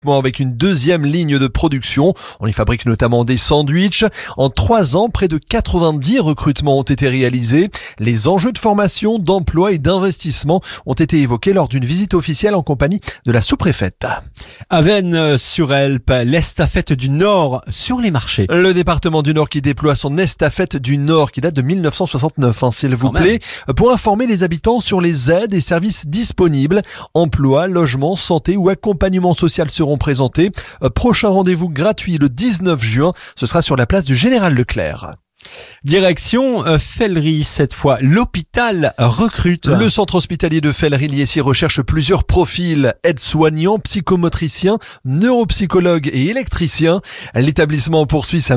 avec une deuxième ligne de production. On y fabrique notamment des sandwichs. En 3 ans, près de 90 recrutements ont été réalisés. Les enjeux de formation, d'emploi et d'investissement ont été évoqués lors d'une visite officielle en compagnie de la sous-préfète. Avesnes-sur-Helpe, l'estafette du Nord sur les marchés. Le département du Nord qui déploie son estafette du Nord qui date de 1969, s'il vous plaît, pour informer les habitants sur les aides et services disponibles. Emploi, logement, santé ou accompagnement social seront présentés. Prochain rendez-vous gratuit le 19 juin, ce sera sur la place du Général Leclerc. Direction Fellery, cette fois, l'hôpital recrute. Le centre hospitalier de Fellery-Liessier recherche plusieurs profils, aides-soignants, psychomotriciens, neuropsychologues et électriciens. L'établissement poursuit sa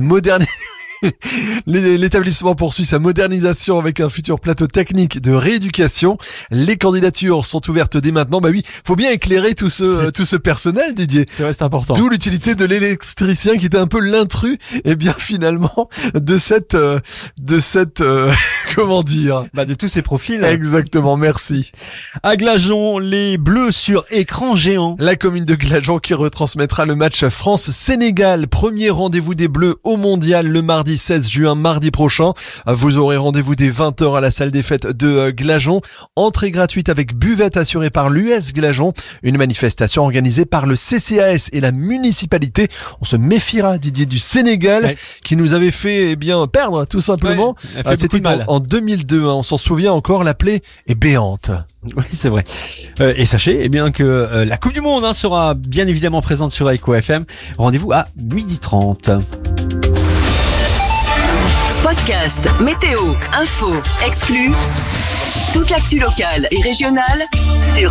modernisation avec un futur plateau technique de rééducation. Les candidatures sont ouvertes dès maintenant. Bah oui, faut bien éclairer tout ce personnel, Didier. C'est vrai, c'est important. D'où l'utilité de l'électricien qui était un peu l'intrus, et bien finalement, de cette comment dire? De tous ces profils. Exactement, merci. À Glageon, les Bleus sur écran géant. La commune de Glageon qui retransmettra le match France-Sénégal. Premier rendez-vous des Bleus au Mondial le mardi 16 juin, mardi prochain. Vous aurez rendez-vous dès 20h à la salle des fêtes de Glageon. Entrée gratuite avec buvette assurée par l'US Glageon. Une manifestation organisée par le CCAS et la municipalité. On se méfiera, Didier, du Sénégal, qui nous avait fait perdre tout simplement. C'était en 2002, on s'en souvient encore, la plaie est béante. Oui, c'est vrai. Et sachez que la Coupe du Monde sera bien évidemment présente sur Echo FM. Rendez-vous à 12h30. Podcast, météo, info, exclus. Toute l'actu locale et régionale sur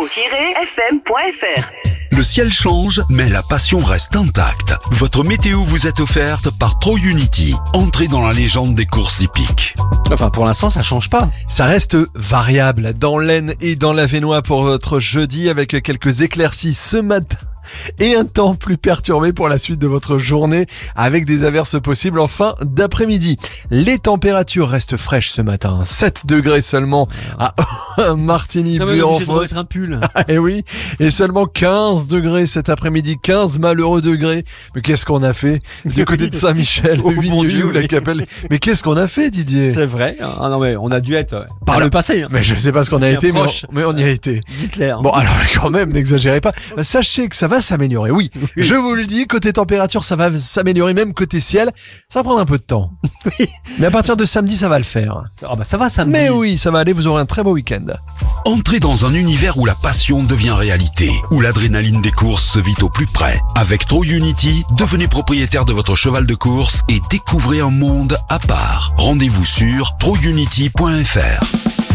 echo-fm.fr. Le ciel change, mais la passion reste intacte. Votre météo vous est offerte par TroUnity. Entrez dans la légende des courses hippiques. Enfin, pour l'instant, ça change pas. Ça reste variable dans l'Aisne et dans l'Avesnois pour votre jeudi avec quelques éclaircies ce matin. Et un temps plus perturbé pour la suite de votre journée avec des averses possibles en fin d'après-midi. Les températures restent fraîches ce matin, 7 degrés seulement à Martigny, Buis-en-Fosse. Un pull. Et oui, et seulement 15 degrés cet après-midi, 15 malheureux degrés. Mais qu'est-ce qu'on a fait du côté de Saint-Michel, Vigny ou la Capelle? Mais qu'est-ce qu'on a fait, Didier? C'est vrai. Ah non, mais on a dû être par le passé. Mais je sais pas ce qu'on a été, mais on y a été. Hitler. Bon, alors quand même, n'exagérez pas. Sachez que ça va s'améliorer, oui. Je vous le dis, côté température, ça va s'améliorer, même côté ciel. Ça va prendre un peu de temps. Oui. Mais à partir de samedi, ça va le faire. Ça va samedi. Mais oui, ça va aller, vous aurez un très beau week-end. Entrez dans un univers où la passion devient réalité, où l'adrénaline des courses se vit au plus près. Avec TroUnity, devenez propriétaire de votre cheval de course et découvrez un monde à part. Rendez-vous sur trounity.fr.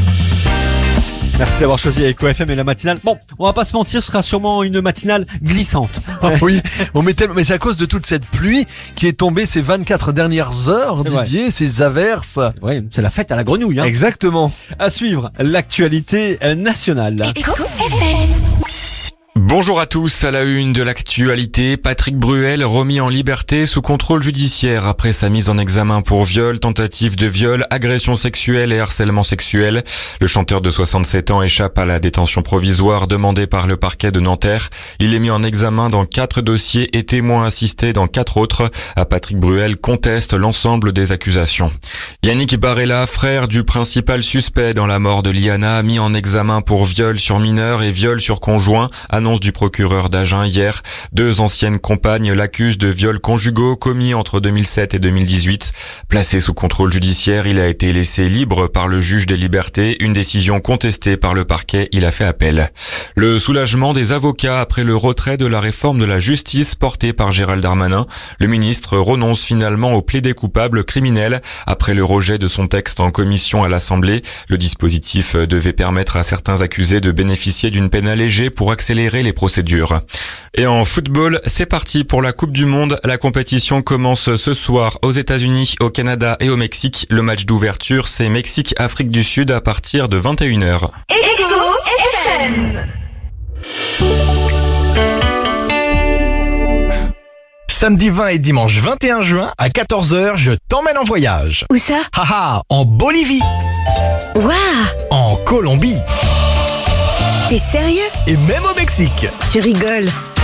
Merci d'avoir choisi Echo FM et la matinale. Bon, on va pas se mentir, ce sera sûrement une matinale glissante. Oui, mais c'est à cause de toute cette pluie qui est tombée ces 24 dernières heures, Didier, ces averses. Oui, c'est la fête à la grenouille. Exactement. À suivre, l'actualité nationale. Echo FM. Bonjour à tous, à la une de l'actualité, Patrick Bruel remis en liberté sous contrôle judiciaire après sa mise en examen pour viol, tentative de viol, agression sexuelle et harcèlement sexuel. Le chanteur de 67 ans échappe à la détention provisoire demandée par le parquet de Nanterre. Il est mis en examen dans 4 dossiers et témoin assisté dans 4 autres. Patrick Bruel conteste l'ensemble des accusations. Yannick Barella, frère du principal suspect dans la mort de Liana, mis en examen pour viol sur mineur et viol sur conjoint, annonce du procureur d'Agen hier. 2 anciennes compagnes l'accusent de viols conjugaux commis entre 2007 et 2018. Placé sous contrôle judiciaire, il a été laissé libre par le juge des libertés, une décision contestée par le parquet. Il a fait appel. Le soulagement des avocats après le retrait de la réforme de la justice portée par Gérald Darmanin. Le ministre renonce finalement au plaidé coupable criminel après le rejet de son texte en commission à l'Assemblée. Le dispositif devait permettre à certains accusés de bénéficier d'une peine allégée pour accélérer les procédures. Et en football, c'est parti pour la Coupe du Monde. La compétition commence ce soir aux États-Unis, au Canada et au Mexique. Le match d'ouverture, c'est Mexique-Afrique du Sud à partir de 21h. Echo FM. Samedi 20 et dimanche 21 juin à 14h, je t'emmène en voyage. Où ça? Haha, en Bolivie. Waouh! En Colombie. T'es sérieux? Et même au Mexique. Tu rigoles.